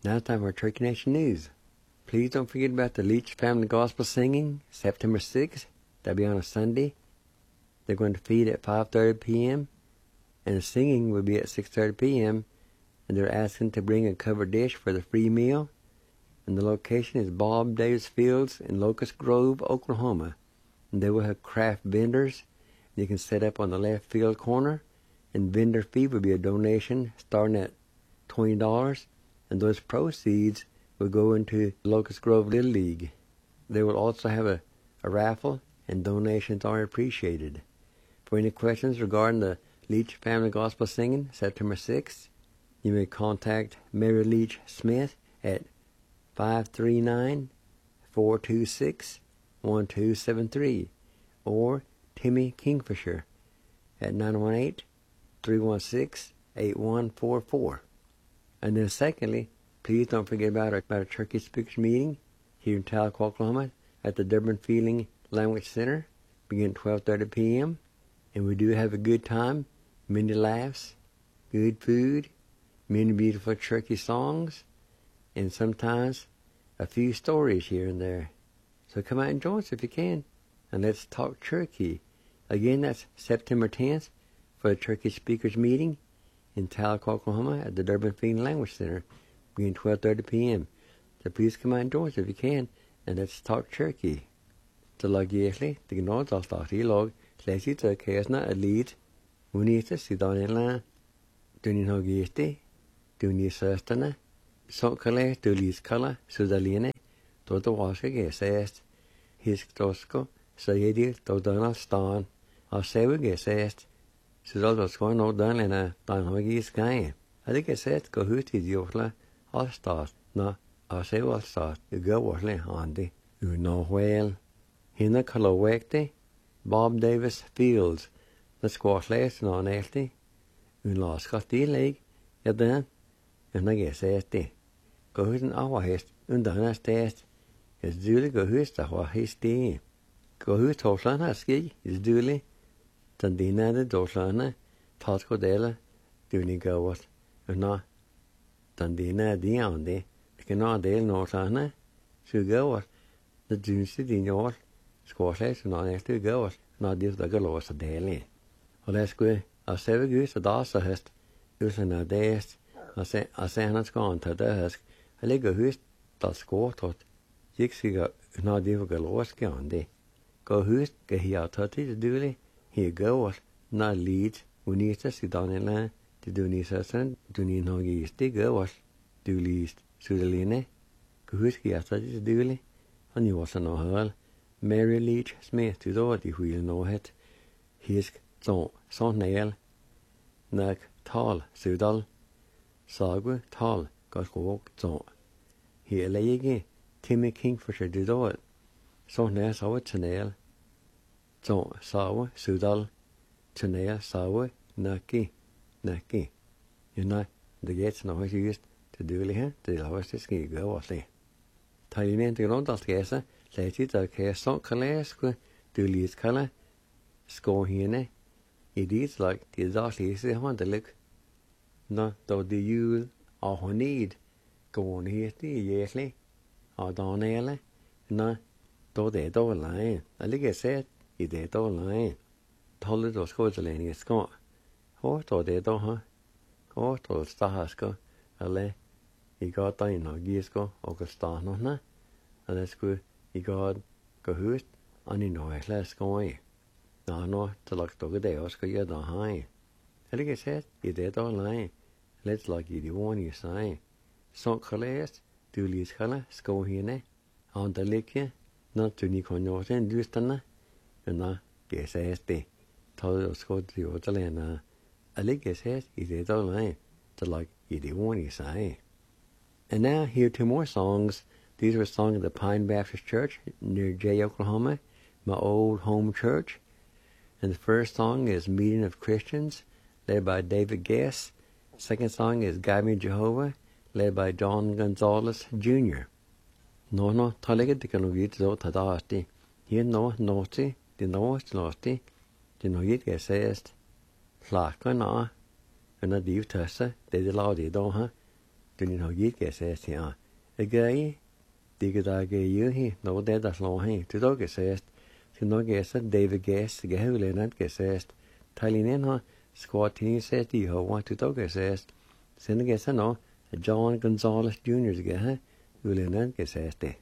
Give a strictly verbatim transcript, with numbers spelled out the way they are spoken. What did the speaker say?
Now it's time for Turkey Nation News. Please don't forget about the Leach Family Gospel Singing, September sixth. That'll be on a Sunday. They're going to feed at five thirty p.m. and the singing will be at six thirty p.m. And they're asking to bring a covered dish for the free meal. And the location is Bob Davis Fields in Locust Grove, Oklahoma. And they will have craft vendors. You can set up on the left field corner. And vendor fee will be a donation starting at twenty dollars. And those proceeds will go into Locust Grove Little League. They will also have a, a raffle, and donations are appreciated. For any questions regarding the Leach Family Gospel Singing, September sixth, you may contact Mary Leach Smith at five three nine, four two six, one two seven three or Timmy Kingfisher at nine one eight, three one six, eight one four four. And then secondly, please don't forget about our, about our Turkey Speakers meeting here in Tahlequah, Oklahoma at the Durbin Feeling Language Center, beginning at twelve thirty p.m. And we do have a good time, many laughs, good food, many beautiful Turkey songs, and sometimes a few stories here and there. So come out and join us if you can, and let's talk Turkey. Again, that's September tenth for the Turkey Speakers meeting in Tahlequah, Oklahoma at the Durbin Feeling Language Center, beginning twelve thirty p.m. So please come out and join us if you can, and let's talk Turkey. Så lag egentlig, det er noe som starter i lag, slik ut av kæsene er litt, unite sidan en la, du ni har gitt, du ni søsterne, så kalle, du liskalle, sudaline, då det var skal gæsest, hisk tosko, så er det då denne stan, og sev gæsest, så da det skal nå denne, den har gitt skæg. Er det gæsest, gå ut i djortle, all start, nå, og sev all start, det går ordentlig handig, unå hvel. Hina kalawekte, Bob Davis Fields, the squash non elty, un laskati leg, ja den, un a geseti. Go hus an awa hest, un dana stest, is duly go hus ta wa hesti. Go hus toslana ski, is duly, tandina de doslana, tatko dela, duni go was, un na, tandina di andi, ikana del no sana, su go was, the dunsi di nyor, squash non elty go was, not this the girl was a daily. Og lad os gå og se ved Gud, så der så høst, usen af det, og se, og se han skal han tage det høst, og ligger høst, der skår tot, ikke sikkert, når det var galore skal han det. Gå høst, kan her tage til det døle, her går, når lidt, uniste sidan eller, det du nisse sådan, du ni nok i det går, du list, sudaline, gå høst, kan jeg tage til det døle, og ni var så noget høl, Mary Leach Smith, du da de huile noget, hisk, så så næl nak tal sudal sagu tal gasrok så hele ikke Timmy Kingfisher du da så næl så tnæl så sagu sudal tnæl sagu nakki nakki you know det gets no is used to do det her det er også det skal gøre også det tegnen det rundt der skal så lad det der kan så kan læse du lige skal skå hende. It is like the exactly is the handelig. No, though the you or need go on here the yearly or down ele. No, though they don't lie. I like I said, it they don't lie. Told it was good to learn it Scott. Oh, though they don't, huh? Oh, though Stahasko, a le. He got down or Gisco or Gastano, na. And that's good. He got go hoot, and he know it less going. No, no, to look to the Oscar, you're the high. I think I said, you did all line. Let's like you the one you say. So, Calais, do lease color, sco here, on the lake, not to Niconos and Dustana, and not guess as they told us go to the other land. I think I said, you did all line, to like you the one you say. And now, here two more songs. These were sung at the Pine Baptist Church near Jay, Oklahoma, my old home church. And the first song is Meeting of Christians, led by David Guess. Second song is Guide Me Jehovah, led by John Gonzalez Junior No, no, talega de kan ugit zo tadasti. Hier no, noti, de noest noti, de no yit gesest. Flaka na, en a div tessa, de de laudi do ha. Dun ho yit ke says ya. A guy digga ge you he no de das lo he. Tu do ge says tu no ge sa David Guess ge hule not ge says Tylin in ha squat he says di ho want to do ge says sin ge sa no John Gonzalez Junior ge ha hule not ge says de.